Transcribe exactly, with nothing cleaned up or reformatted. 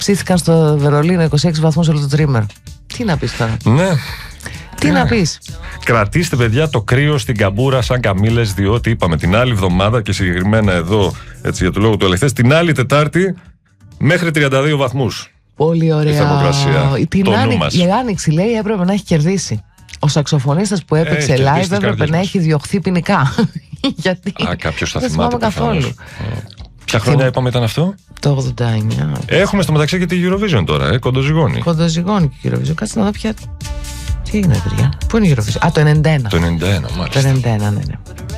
ψήθηκαν στο Βερολίνο είκοσι έξι βαθμούς όλο το τρίμερο. Τι να πεις τώρα? Ναι. Τι ναι. να πεις? Κρατήστε, παιδιά, το κρύο στην καμπούρα σαν καμήλες, διότι είπαμε την άλλη εβδομάδα και συγκεκριμένα εδώ, έτσι για το λόγο του ελεχθές, την άλλη Τετάρτη μέχρι τριάντα δύο βαθμούς. Πολύ ωραία. Η θερμοκρασία. Την το άνοι... νου μας. Η Άνοιξη, λέει, έπρεπε να έχει κερδίσει. Ο σαξοφωνίστας που έπαιξε έχει live έπρεπε να έχει διωχθεί ποινικά. Γιατί? Α, κάποιος θα δεν θυμάται καθόλου. Ποια χρονιά είπαμε ήταν αυτό? Το ογδόντα εννιά. Έχουμε στο μεταξύ και τη Eurovision τώρα, ε, κοντοζυγώνει. Κοντοζυγώνει και η Eurovision. Κάτσε να δω πια. Τι έγινε, παιδιά? Πού είναι η Eurovision? Α, το ενενήντα ένα. Το ενενήντα ένα, μάλιστα. Το ενενήντα ένα, ναι, ναι.